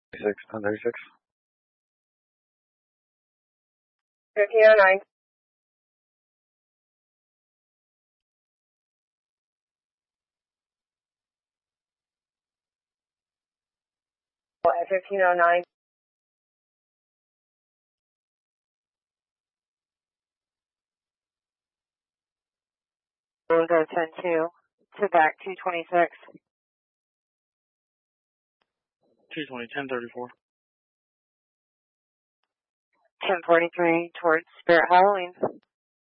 1036. 1509. At 1509. We'll go 10-2 to back 226. 220, 1034. 1043 towards Spirit Halloween.